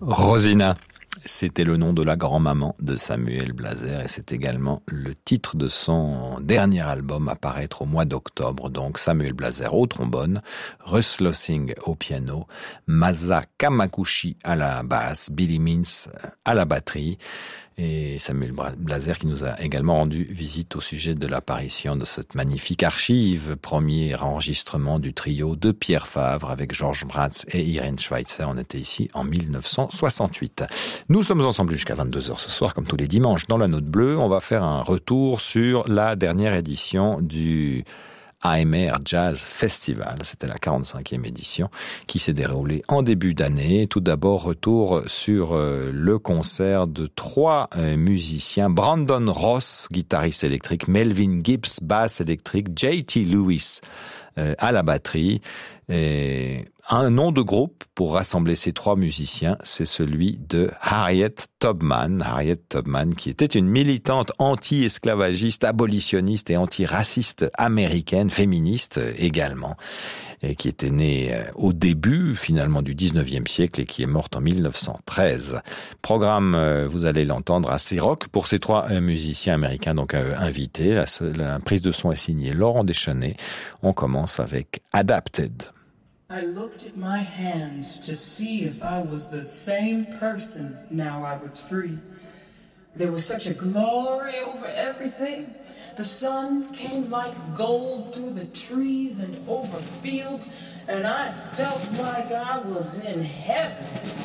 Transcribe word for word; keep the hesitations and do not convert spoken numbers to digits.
Rosina, c'était le nom de la grand-maman de Samuel Blaser et c'est également le titre de son dernier album à paraître au mois d'octobre. Donc Samuel Blaser au trombone, Russ Lossing au piano, Masa Kamakushi à la basse, Billy Means à la batterie. Et Samuel Blaser qui nous a également rendu visite au sujet de l'apparition de cette magnifique archive, premier enregistrement du trio de Pierre Favre avec Georges Bratz et Irène Schweitzer. On était ici en mille neuf cent soixante-huit. Nous sommes ensemble jusqu'à vingt-deux heures ce soir, comme tous les dimanches dans la Note Bleue. On va faire un retour sur la dernière édition du A M R Jazz Festival. C'était la quarante-cinquième édition qui s'est déroulée en début d'année. Tout d'abord, retour sur euh, le concert de trois euh, musiciens. Brandon Ross, guitariste électrique, Melvin Gibbs, basse électrique, J T Lewis euh, à la batterie. Et un nom de groupe pour rassembler ces trois musiciens, c'est celui de Harriet Tubman. Harriet Tubman, qui était une militante anti-esclavagiste, abolitionniste et anti-raciste américaine, féministe également, et qui était née au début, finalement, du dix-neuvième siècle et qui est morte en mille neuf cent treize. Programme, vous allez l'entendre, assez rock pour ces trois musiciens américains, donc invités. La, la prise de son est signée Laurent Deschanel. On commence avec Adapted. I looked at my hands to see if I was the same person now I was free. There was such a glory over everything. The sun came like gold through the trees and over fields, and I felt like I was in heaven.